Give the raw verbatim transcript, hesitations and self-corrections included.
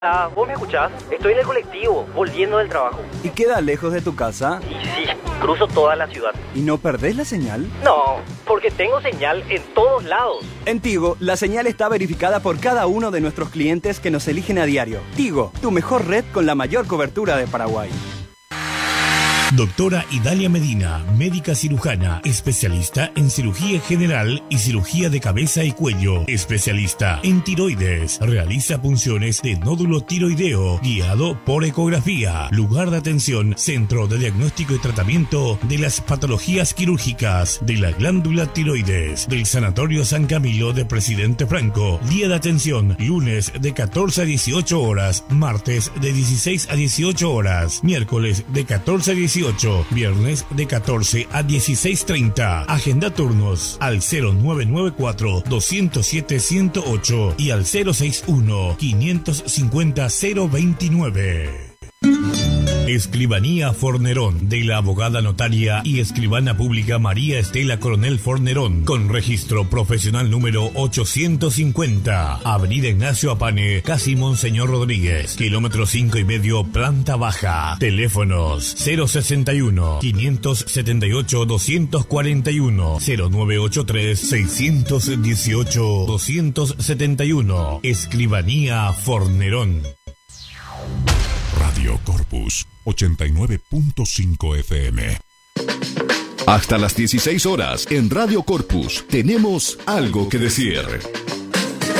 Ah, ¿vos me escuchás? Estoy en el colectivo, volviendo del trabajo. ¿Y queda lejos de tu casa? Y sí, cruzo toda la ciudad. ¿Y no perdés la señal? No, porque tengo señal en todos lados. En Tigo, la señal está verificada por cada uno de nuestros clientes que nos eligen a diario. Tigo, tu mejor red con la mayor cobertura de Paraguay. Doctora Idalia Medina, médica cirujana, especialista en cirugía general y cirugía de cabeza y cuello, especialista en tiroides, realiza punciones de nódulo tiroideo, guiado por ecografía, lugar de atención, centro de diagnóstico y tratamiento de las patologías quirúrgicas de la glándula tiroides, del Sanatorio San Camilo de Presidente Franco, día de atención, lunes de catorce a dieciocho horas, martes de dieciséis a dieciocho horas, miércoles de catorce a dieciocho, viernes de catorce a dieciséis treinta. Agenda turnos al cero nueve nueve cuatro, dos cero siete, uno cero ocho y al cero seis uno, cinco cinco cero, cero veintinueve. Escribanía Fornerón, de la abogada notaria y escribana pública María Estela Coronel Fornerón, con registro profesional número ochocientos cincuenta, Avenida Ignacio Apane, casi Monseñor Rodríguez, kilómetro cinco y medio, planta baja. Teléfonos cero sesenta y uno, quinientos setenta y ocho, doscientos cuarenta y uno, cero nueve ochenta y tres, seiscientos dieciocho, doscientos setenta y uno. Escribanía Fornerón. Radio Corpus ochenta y nueve punto cinco F M. Hasta las dieciséis horas en Radio Corpus tenemos algo que decir.